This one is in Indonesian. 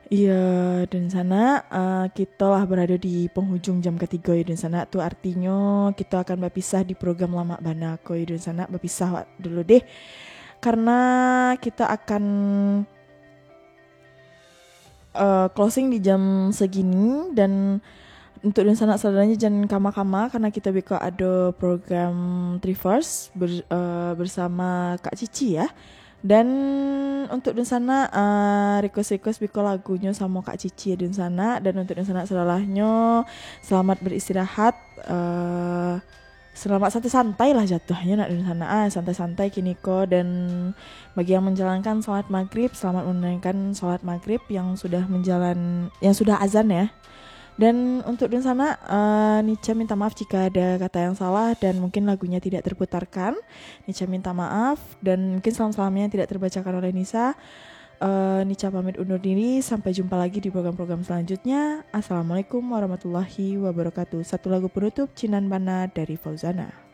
Iya, dan sana kita lah berada di penghujung jam ketiga ya dan sana tuh artinya kita akan berpisah di program lama bana ko ya dan sana berpisah dulu deh karena kita akan closing di jam segini dan untuk dan sana saudaranya jangan kama-kama karena kita bakal ada program Triverse bersama Kak Cici ya. Dan untuk dan sana request biko lagunya sama Kak Cici dan sana dan untuk dan sana setelahnya selamat beristirahat selamat santai-santai lah jatuhnya nak dan sana santai-santai kini ko dan bagi yang menjalankan sholat maghrib selamat menunaikan sholat maghrib yang sudah azan ya. Dan untuk dan sana Nica minta maaf jika ada kata yang salah dan mungkin lagunya tidak terputarkan. Nica minta maaf dan mungkin salam-salamnya tidak terbacakan oleh Nisa. Nica pamit undur diri. Sampai jumpa lagi di program-program selanjutnya. Assalamualaikum warahmatullahi wabarakatuh. Satu lagu penutup Cinan Bana dari Fauzana.